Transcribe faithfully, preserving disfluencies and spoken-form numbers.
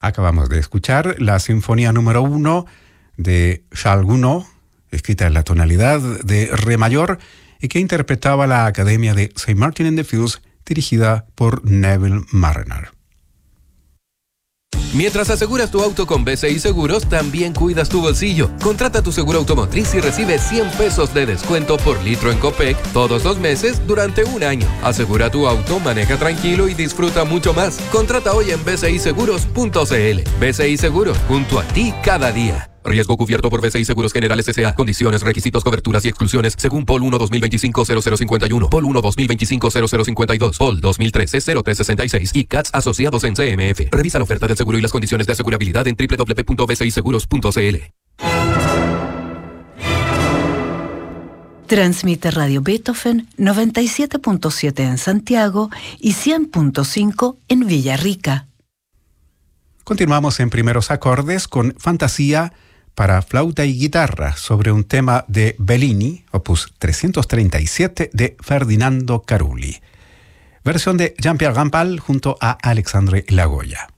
Acabamos de escuchar la Sinfonía número uno de Charles Gounod, escrita en la tonalidad de Re mayor y que interpretaba la Academia de Saint Martin in the Fields, dirigida por Neville Marriner. Mientras aseguras tu auto con B C I Seguros, también cuidas tu bolsillo. Contrata tu seguro automotriz y recibe cien pesos de descuento por litro en Copec todos los meses durante un año. Asegura tu auto, maneja tranquilo y disfruta mucho más. Contrata hoy en b c i seguros punto c l. B C I Seguros, junto a ti cada día. Riesgo cubierto por B C I Seguros Generales S A. Condiciones, requisitos, coberturas y exclusiones según P O L uno dos mil veinticinco cero cero cincuenta y uno, P O L uno dos mil veinticinco cero cero cincuenta y dos, P O L dos mil trece cero tres sesenta y seis y C A T S asociados en C M F. Revisa la oferta del seguro y las condiciones de asegurabilidad en doble u doble u doble u punto b c i seguros punto c l. Transmite Radio Beethoven noventa y siete punto siete en Santiago y cien punto cinco en Villarrica. Continuamos en primeros acordes con Fantasía para flauta y guitarra sobre un tema de Bellini, opus trescientos treinta y siete de Ferdinando Carulli. Versión de Jean-Pierre Rampal junto a Alexandre Lagoya.